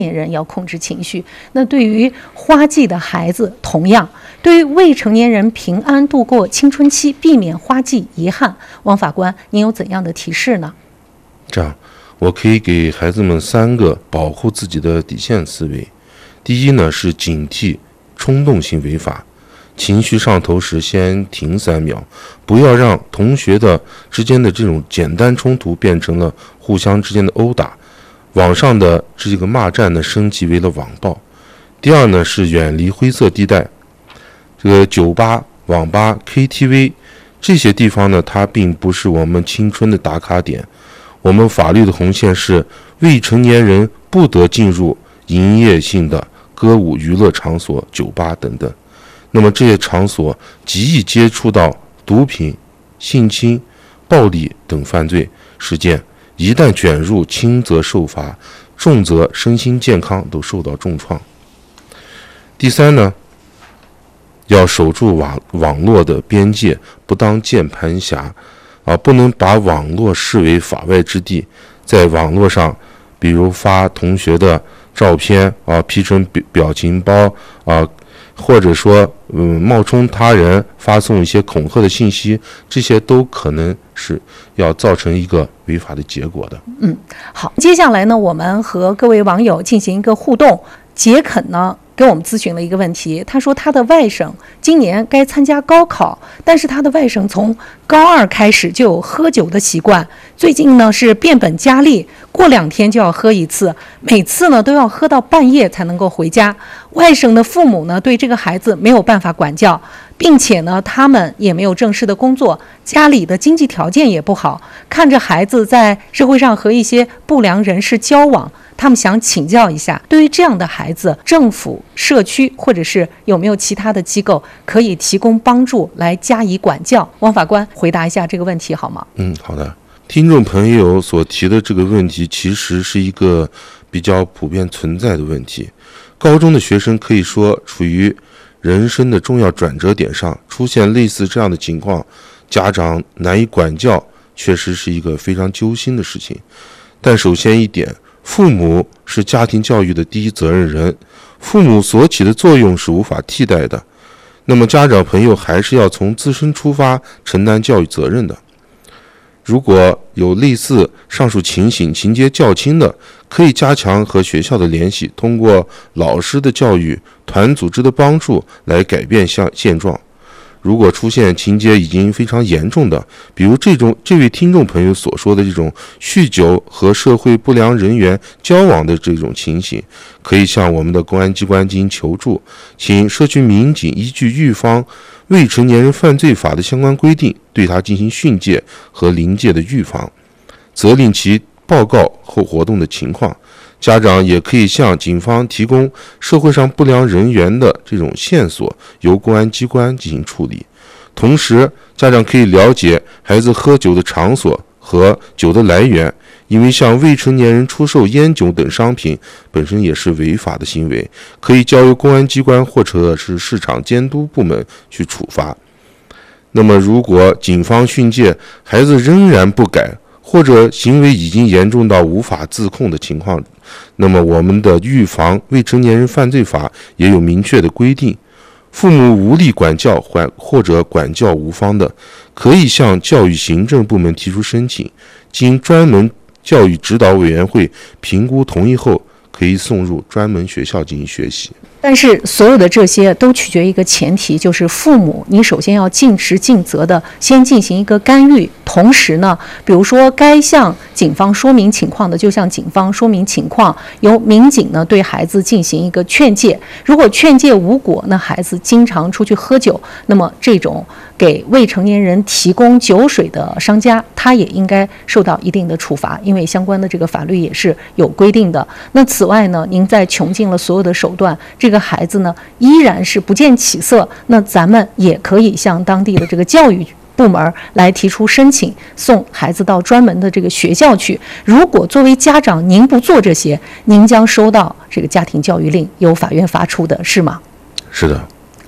年人要控制情绪。那对于花季的孩子，同样对于未成年人平安度过青春期，避免花季遗憾，汪法官，您有怎样的提示呢？ 这样，我可以给孩子们3个保护自己的底线思维。第一呢，是警惕冲动性违法，情绪上头时先停3秒，不要让同学之间的这种简单冲突变成了互相之间的殴打，网上的这个骂战呢升级为了网暴。第二呢，是远离灰色地带，这个酒吧、网吧、KTV 这些地方呢，它并不是我们青春的打卡点。我们法律的红线是未成年人不得进入营业性的歌舞娱乐场所、酒吧等等。那么这些场所极易接触到毒品、性侵、暴力等犯罪事件，一旦卷入，轻则受罚，重则身心健康都受到重创。第三呢，要守住网络的边界，不当键盘侠不能把网络视为法外之地。在网络上，比如发同学的照片P 成表情包或者说冒充他人发送一些恐吓的信息，这些都可能是要造成一个违法的结果的。 好，接下来呢，我们和各位网友进行一个互动。杰肯呢给我们咨询了一个问题，他说他的外甥今年该参加高考，但是他的外甥从高2开始就有喝酒的习惯，最近呢是变本加厉，过2天就要喝一次，每次呢都要喝到半夜才能够回家。外甥的父母呢对这个孩子没有办法管教，并且呢他们也没有正式的工作，家里的经济条件也不好，看着孩子在社会上和一些不良人士交往，他们想请教一下，对于这样的孩子，政府、社区或者是有没有其他的机构可以提供帮助来加以管教？汪法官回答一下这个问题好吗？ 好的。听众朋友所提的这个问题其实是一个比较普遍存在的问题。高中的学生可以说处于人生的重要转折点上，出现类似这样的情况，家长难以管教，确实是一个非常揪心的事情。但首先一点，父母是家庭教育的第一责任人，父母所起的作用是无法替代的。那么家长朋友还是要从自身出发承担教育责任的。如果有类似上述情形，情节较轻的，可以加强和学校的联系，通过老师的教育、团组织的帮助来改变现状。如果出现情节已经非常严重的，比如这位听众朋友所说的这种酗酒和社会不良人员交往的这种情形，可以向我们的公安机关进行求助，请社区民警依据预防未成年人犯罪法的相关规定，对他进行训诫和临界的预防，责令其报告后活动的情况。家长也可以向警方提供社会上不良人员的这种线索，由公安机关进行处理。同时，家长可以了解孩子喝酒的场所和酒的来源，因为向未成年人出售烟酒等商品本身也是违法的行为，可以交由公安机关或者是市场监督部门去处罚。那么如果警方训诫孩子仍然不改，或者行为已经严重到无法自控的情况，那么我们的预防未成年人犯罪法也有明确的规定，父母无力管教或者管教无方的，可以向教育行政部门提出申请，经专门教育指导委员会评估同意后，可以送入专门学校进行学习。 但是所有的这些都取决于一个前提，就是父母你首先要尽职尽责的先进行一个干预，同时呢，比如说该向警方说明情况的就向警方说明情况，由民警呢对孩子进行一个劝诫。如果劝诫无果，那孩子经常出去喝酒，那么这种给未成年人提供酒水的商家，他也应该受到一定的处罚，因为相关的这个法律也是有规定的。那此外呢，您在穷尽了所有的手段，这个孩子呢依然是不见起色，那咱们也可以向当地的这个教育部门来提出申请，送孩子到专门的这个学校去。如果作为家长您不做这些，您将收到这个家庭教育令，由法院发出的，是吗？ 是的。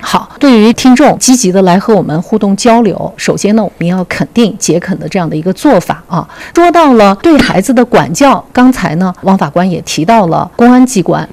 好，对于听众积极的来和我们互动交流，首先呢，我们要肯定杰肯的这样的一个做法啊。说到了对孩子的管教，刚才呢，王法官也提到了公安机关